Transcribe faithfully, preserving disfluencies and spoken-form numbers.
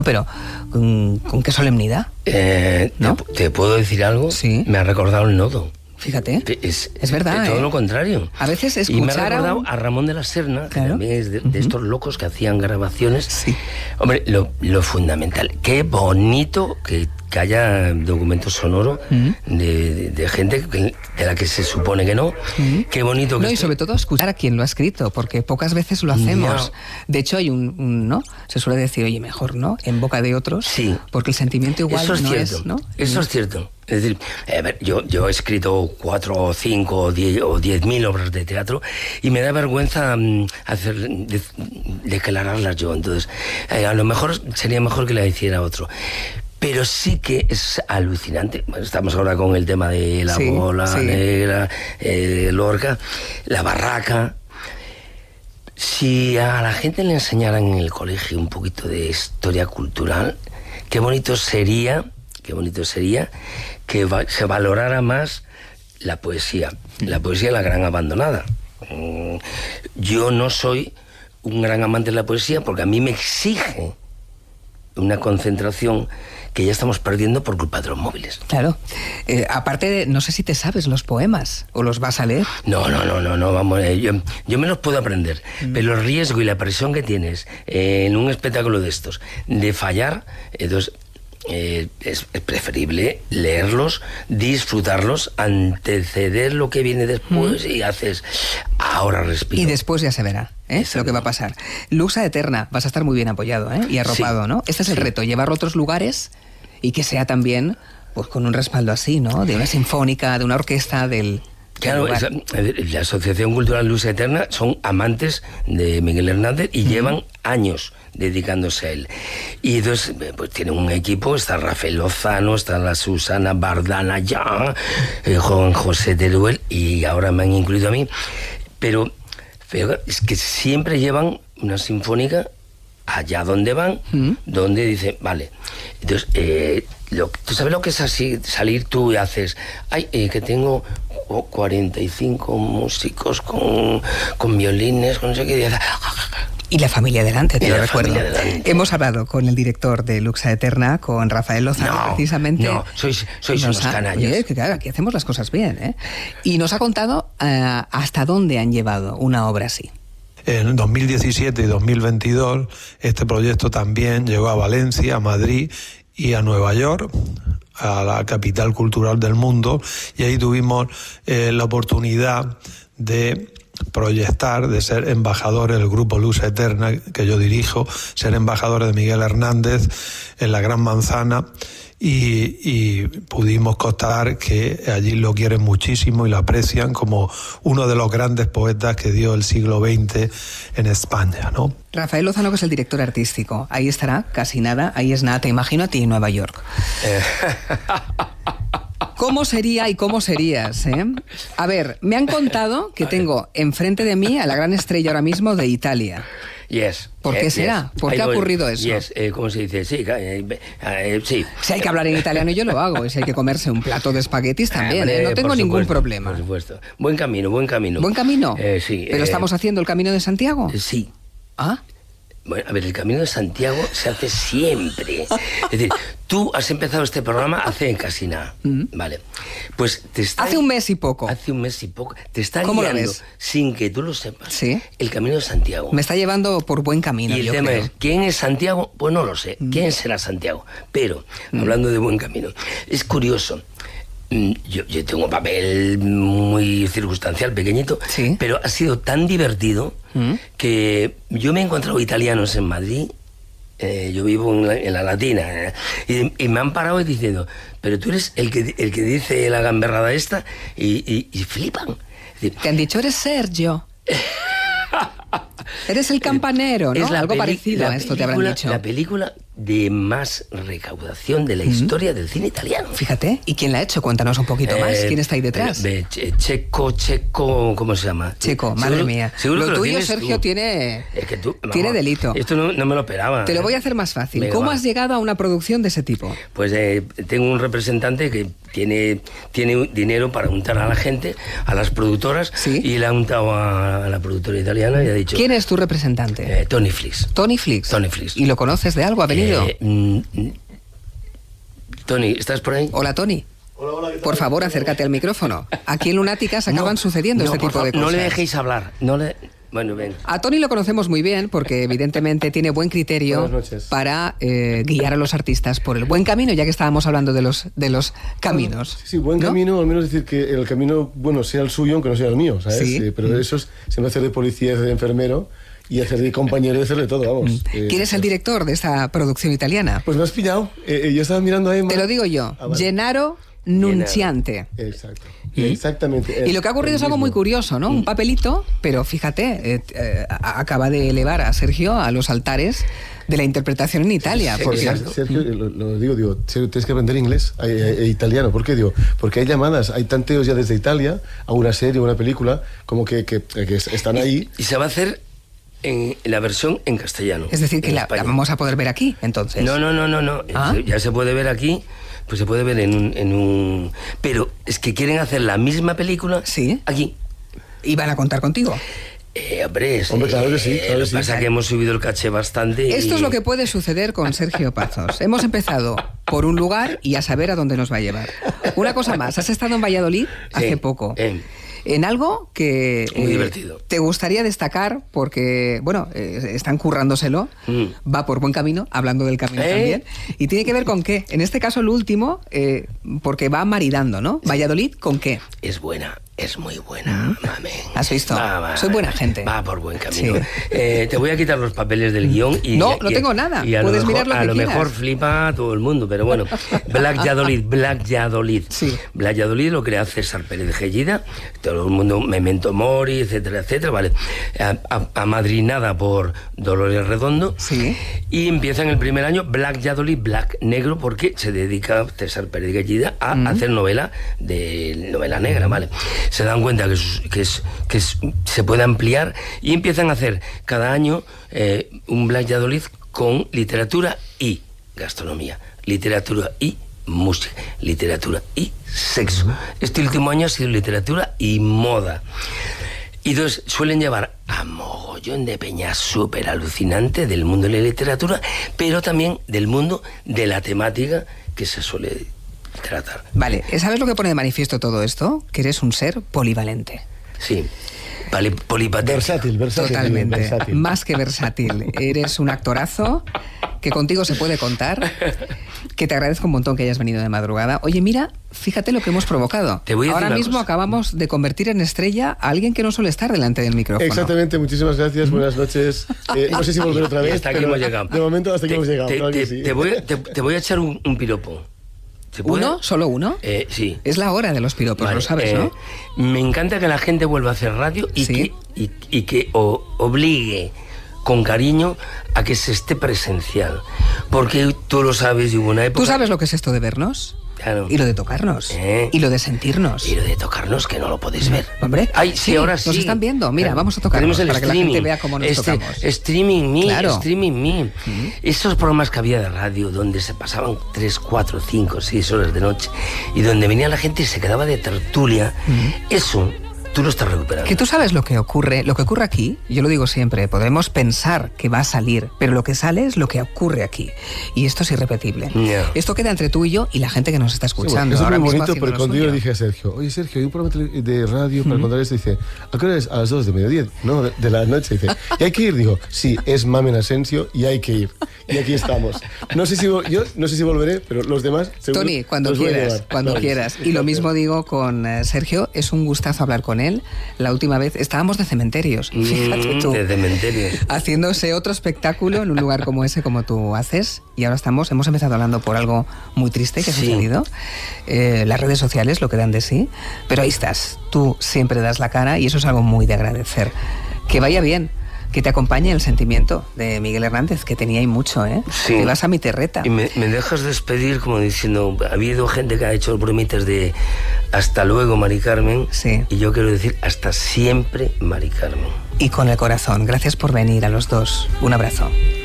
Pero, ¿con, ¿con qué solemnidad? Eh, ¿no? te, ¿Te puedo decir algo? Sí. Me ha recordado el nodo. Fíjate, es, es verdad. Es todo ¿eh? lo contrario. A veces escuchar Y me ha recordado a, un... a Ramón de la Serna, que claro. también es de, de uh-huh. estos locos que hacían grabaciones. Sí. Hombre, lo, lo fundamental, qué bonito que, que haya documentos sonoros uh-huh. de, de, de gente que, de la que se supone que no. Uh-huh. Qué bonito que no, y esté... sobre todo escuchar a quien lo ha escrito, porque pocas veces lo hacemos. No. De hecho, hay un, un, ¿no? Se suele decir, oye, mejor, ¿no? En boca de otros. Sí. Porque el sentimiento igual Eso es no cierto. es, ¿no? Eso es cierto. Es decir, a ver, yo, yo he escrito cuatro o cinco o diez o diez mil obras de teatro y me da vergüenza um, hacer, de, declararlas yo. Entonces, eh, a lo mejor sería mejor que la hiciera otro. Pero sí que es alucinante. Bueno, estamos ahora con el tema de la sí, bola sí. negra, eh, Lorca, la barraca. Si a la gente le enseñaran en el colegio un poquito de historia cultural, qué bonito sería, qué bonito sería que va, se valorara más la poesía, la poesía la gran abandonada. Yo no soy un gran amante de la poesía porque a mí me exige una concentración que ya estamos perdiendo por culpa de los móviles. Claro. Eh, aparte, de, no sé si te sabes los poemas o los vas a leer. No, no, no, no, no vamos. Eh, yo, yo me los puedo aprender, mm. pero el riesgo y la presión que tienes eh, en un espectáculo de estos de fallar, entonces eh, es, es preferible leerlos, disfrutarlos, anteceder lo que viene después mm. y haces ahora respiro. Y después ya se verá. ¿Eh? Lo que va a pasar. Luxa Eterna, vas a estar muy bien apoyado, ¿eh? Y arropado, sí. ¿no? Este es el sí. reto, llevarlo a otros lugares y que sea también pues con un respaldo así, ¿no? De una sinfónica, de una orquesta, del... Claro, esa, la Asociación Cultural Luxa Eterna son amantes de Miguel Hernández y uh-huh. llevan años dedicándose a él. Y entonces, pues tienen un equipo, está Rafael Lozano, está la Susana Bardana ya, el joven José Teruel, y ahora me han incluido a mí. Pero... Pero es que siempre llevan una sinfónica allá donde van, ¿Mm? donde dicen, vale, entonces, eh, lo, ¿tú sabes lo que es así, salir tú y haces, ay, eh, que tengo cuarenta y cinco músicos con, con violines, con no sé qué, y la familia delante, te lo recuerdo. Hemos hablado con el director de Luxa Eterna, con Rafael Lozano, no, precisamente. No, sois, sois unos ha, canallas. Oye, que claro, aquí hacemos las cosas bien, ¿eh? Y nos ha contado uh, hasta dónde han llevado una obra así. En dos mil diecisiete y dos mil veintidós este proyecto también llegó a Valencia, a Madrid y a Nueva York, a la capital cultural del mundo, y ahí tuvimos eh, la oportunidad de proyectar, de ser embajadores del grupo Luxa Eterna que yo dirijo, ser embajadores de Miguel Hernández en la Gran Manzana, y, y pudimos constatar que allí lo quieren muchísimo y lo aprecian como uno de los grandes poetas que dio el siglo veinte en España, ¿no? Rafael Lozano, que es el director artístico, ahí estará, casi nada, ahí es nada, te imagino a ti en Nueva York. ¿Cómo sería y cómo serías, eh? A ver, me han contado que tengo enfrente de mí a la gran estrella ahora mismo de Italia. Yes. ¿Por qué eh, será? Yes. ¿Por qué ha ocurrido yes. eso? Yes. Eh, ¿Cómo se dice? Sí, eh, eh, sí. Si hay que hablar en italiano yo lo hago, y si hay que comerse un plato de espaguetis también, eh, no tengo por ningún supuesto, problema. Por supuesto. Buen camino, buen camino. ¿Buen camino? Eh, sí. ¿Pero eh, estamos haciendo el Camino de Santiago? Sí. ¿Ah? Bueno, a ver, el Camino de Santiago se hace siempre. Es decir, tú has empezado este programa hace casi nada. Mm. Vale. Pues te está... Hace un mes y poco. Hace un mes y poco. Te está ¿Cómo guiando, lo ves? sin que tú lo sepas, ¿Sí? el Camino de Santiago. Me está llevando por buen camino, Y el yo tema creo. es, ¿quién es Santiago? Pues no lo sé. Mm. ¿Quién será Santiago? Pero, mm. hablando de buen camino, es curioso. Yo, yo tengo un papel muy circunstancial, pequeñito, ¿sí? Pero ha sido tan divertido ¿Mm? que yo me he encontrado italianos en Madrid, eh, yo vivo en la, en la Latina, eh, y, y me han parado diciendo, pero tú eres el que, el que dice la gamberrada esta, y, y, y flipan. Decir, te han dicho, eres Sergio. Eres el campanero, ¿no? Es la Algo peli- parecido a esto te habrán dicho. La película de más recaudación de la historia mm. del cine italiano. Fíjate, ¿y quién la ha hecho? Cuéntanos un poquito eh, más. ¿Quién está ahí detrás? Eh, Checo, Checo, ¿cómo se llama? Checo, madre ¿Seguro, mía. Seguro lo que tuyo, lo Sergio, tú. tiene, es que tú, vamos, tiene delito. Esto no, no me lo esperaba. Te lo voy a hacer más fácil. Venga, ¿Cómo va. has llegado a una producción de ese tipo? Pues eh, tengo un representante que tiene, tiene dinero para untar a la gente, a las productoras, ¿sí? Y le ha untado a, a la productora italiana y ha dicho... ¿Quién es tu representante? Eh, Tony Flix. Tony Flix. Tony Flix. ¿Y lo conoces de algo? ¿Ha venido bienvenido. Eh, mm, Tony, ¿estás por ahí? Hola, Tony. Hola, hola, Por favor, acércate al micrófono. Aquí en Lunáticas acaban No, sucediendo no, este tipo por de favor, cosas. No le dejéis hablar. No le... Bueno, ven. A Tony lo conocemos muy bien porque evidentemente tiene buen criterio Buenas noches. para eh, guiar a los artistas por el buen camino, ya que estábamos hablando de los, de los caminos. Sí, sí, buen ¿no? camino, al menos decir que el camino, bueno, sea el suyo, aunque no sea el mío, ¿sabes? Sí. Eh, pero eso es siempre hacer de policía, hacer de enfermero y hacer de compañero y hacer de todo, vamos. Eh, ¿Quién es el director de esta producción italiana? Pues me has pillado. Eh, eh, yo estaba mirando ahí. Te lo digo yo, Ah, vale. Gennaro Nunciante. Exacto. ¿Y? Exactamente. Y lo que ha ocurrido el es algo mismo. muy curioso, ¿no? Un papelito, pero fíjate, eh, eh, acaba de elevar a Sergio a los altares de la interpretación en Italia. Sí, porque- Sergio, Sergio, lo, lo digo, digo, Sergio, tienes que aprender inglés e, e- e italiano. ¿Por qué? Digo, porque hay llamadas, hay tanteos ya desde Italia a una serie, a una película, como que, que, que están ahí. Y se va a hacer en la versión en castellano. Es decir, que en la, España. la vamos a poder ver aquí, entonces. No, no, no, no, no. ¿Ah? Ya se puede ver aquí, pues se puede ver en un, en un... Pero es que quieren hacer la misma película Sí. aquí. ¿Y van a contar contigo? Eh, hombre, es- Hombre, claro que sí, claro lo que que sí. pasa es que hemos subido el caché bastante. Esto y- es lo que puede suceder con Sergio Pazos. Hemos empezado por un lugar y a saber a dónde nos va a llevar. Una cosa más, has estado en Valladolid hace Sí, poco. eh. En algo que Muy divertido. te gustaría destacar porque, bueno, eh, están currándoselo, Mm. va por buen camino, hablando del camino ¿Eh? también, y tiene que ver con qué. En este caso, el último, eh, porque va maridando, ¿no? Valladolid, ¿con qué? Es buena, es muy buena, mame. ¿Has visto? Va, va, Soy buena gente. Va por buen camino. Sí. Eh, te voy a quitar los papeles del guión y... No, y- no tengo nada. Y a Puedes lo mejor, mirar lo a que lo quieras. mejor flipa a todo el mundo, pero bueno. Black Yadolid, Black Yadolid. Sí. Black Yadolid lo crea César Pérez de Gellida, todo el mundo, Memento Mori, etcétera, etcétera, vale. A- a- Amadrinada por Dolores Redondo. Sí. Y empieza en el primer año Black Yadolid, Black Negro, porque se dedica César Pérez de Gellida a Mm. hacer novela de novela negra, ¿vale? Se dan cuenta que, es- que, es, que es- se puede ampliar y empiezan a hacer cada año eh, un Black Yadolid con literatura y gastronomía, literatura y música, literatura y sexo. Este último año ha sido literatura y moda. Y entonces suelen llevar a mogollón de peña súper alucinante del mundo de la literatura, pero también del mundo de la temática que se suele tratar. Vale, ¿sabes lo que pone de manifiesto todo esto? Que eres un ser polivalente. Sí, vale, polipatético. Versátil, versátil. Totalmente. versátil. Más que versátil. Eres un actorazo que contigo se puede contar. Que te agradezco un montón que hayas venido de madrugada. Oye, mira, fíjate lo que hemos provocado. Te voy a decir Ahora una mismo cosa. acabamos de convertir en estrella a alguien que no suele estar delante del micrófono. Exactamente, muchísimas gracias, buenas noches. Eh, no sé si volver otra Y vez. hasta aquí pero hemos llegado. De momento hasta aquí Te- hemos llegado. Te, claro que te- sí. te voy, a- te- te voy a echar un, un piropo. ¿Se puede? ¿Uno? ¿Solo uno? Eh, sí. Es la hora de los piropos, Vale, lo sabes, eh, ¿no? Me encanta que la gente vuelva a hacer radio y Sí. que, y, y que o- obligue con cariño a que se esté presencial. Porque tú lo sabes y hubo una época... ¿Tú sabes lo que es esto de vernos? Claro. Y lo de tocarnos. Eh. Y lo de sentirnos. Y lo de tocarnos que no lo podéis ver. Hombre, Ay, sí, sí, ahora nos sí. están viendo. Mira, Claro. vamos a tocarnos Tenemos el para que la streaming. gente vea cómo nos Este- tocamos. Streaming me, Claro. streaming me. Esos programas que había de radio donde se pasaban tres, cuatro, cinco, seis horas de noche y donde venía la gente y se quedaba de tertulia, eso tú lo estás recuperando. Que tú sabes lo que ocurre, lo que ocurre aquí, yo lo digo siempre, podemos pensar que va a salir, pero lo que sale es lo que ocurre aquí. Y esto es irrepetible. Ya. Esto queda entre tú y yo y la gente que nos está Sí, bueno, escuchando. eso es ahora muy mismo bonito, haciendo pero lo cuando yo suyo. le dije a Sergio, oye Sergio, hay un programa tele- de radio para contar esto, dice, ¿a qué hora es? A las dos de mediodía, no, de, de la noche, dice, ¿y hay que ir? Digo, sí, es Mamen Asensio y hay que ir. Y aquí estamos. No sé si vol- yo no sé si volveré, pero los demás seguro Tony, cuando los voy a quieras, llevar. cuando Claro que quieras. sí. Y lo mismo digo con eh, Sergio, es un gustazo hablar con él. La última vez estábamos de cementerios, fíjate Mm, tú. de cementerios. Haciéndose otro espectáculo en un lugar como ese, como tú haces. Y ahora estamos, hemos empezado hablando por algo muy triste que ha Sí. sucedido. Eh, las redes sociales lo que dan de sí. Pero ahí estás, tú siempre das la cara y eso es algo muy de agradecer. Que vaya bien. Que te acompañe el sentimiento de Miguel Hernández, que tenía ahí mucho, ¿eh? Sí. Te vas a mi terreta. Y me, me dejas despedir como diciendo, ha habido gente que ha hecho bromitas de hasta luego, Mari Carmen. Sí. Y yo quiero decir hasta siempre, Mari Carmen. Y con el corazón. Gracias por venir a los dos. Un abrazo.